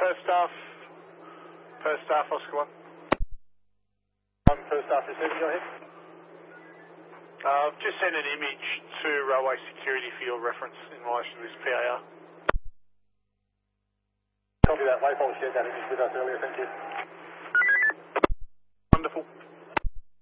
Per staff, Oscar 1. Per staff receiving, go ahead. I've just sent an image to Railway Security for your reference in relation to this PAR. Copy that, Waypol shared that image with us earlier, thank you.